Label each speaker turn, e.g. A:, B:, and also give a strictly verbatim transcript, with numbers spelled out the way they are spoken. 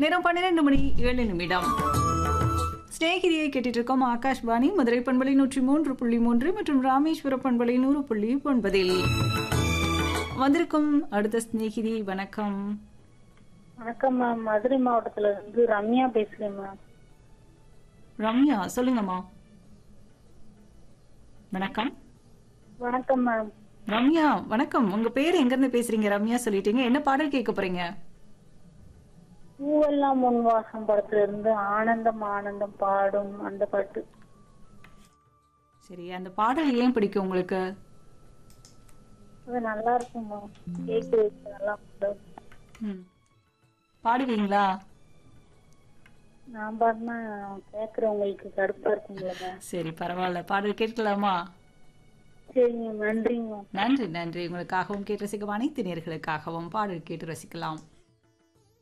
A: நேரம் பன்னிரண்டு மணி ஏழு நிமிடம். ஸ்நேகிதியை கேட்டுட்டு இருக்கோம். ஆகாஷ்வாணி மதுரை பண்பலை நூற்றி மூன்று புள்ளி மூன்று மற்றும் ராமேஸ்வர பண்பலை நூறு புள்ளி ஒன்பதில் வந்திருக்கும் அடுத்த ஸ்நேகிதி. வணக்கம்.
B: வணக்கம் மேம். மதுரை மாவட்டத்துல இருந்து ரம்யா பேசுறேன் மேம்.
A: ரம்யா சொல்லுங்கம்மா. வணக்கம்.
B: வணக்கம் மேம்.
A: ரம்யா வணக்கம். உங்க பேர் எங்க இருந்து பேசுறீங்க? ரம்யா சொல்லிட்டீங்க. என்ன பாடல் கேட்க போறீங்க?
B: பூவெல்லாம் முன்வாசம் படத்துல இருந்து ஆனந்தம் ஆனந்தம் பாடும் அந்த பாட்டு.
A: சரி, அந்த பாடல் ஏன் பிடிக்கும் உங்களுக்கு?
B: அது நல்லா இருக்கும் மேம். கேட்கறதுக்கு நல்லா இருக்கும்.
A: ம், பாடுவீங்களா?
B: நான் பாருன்னா கேட்கறவங்களுக்கு கடுப்பா இருக்குங்களா மேம்?
A: சரி, பரவாயில்ல. பாடல் கேட்கலாமா?
B: சரிங்க, நன்றிங்க மேம்.
A: நன்றி நன்றி. உங்களுக்காகவும் கேட்டு ரசிக்கும் அனைத்து நேயர்களுக்காகவும் பாடல் கேட்டு ரசிக்கலாம்.